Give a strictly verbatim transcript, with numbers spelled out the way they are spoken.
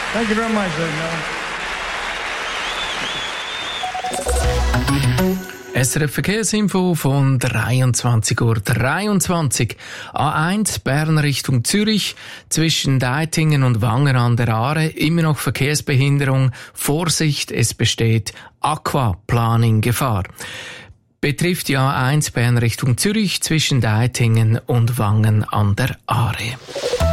Thank you very much, S R F Verkehrsinfo von dreiundzwanzig Uhr dreiundzwanzig. A eins Bern Richtung Zürich, zwischen Deitingen und Wangen an der Aare, immer noch Verkehrsbehinderung. Vorsicht, es besteht Aquaplaning-Gefahr. Betrifft die A eins Bern Richtung Zürich, zwischen Deitingen und Wangen an der Aare.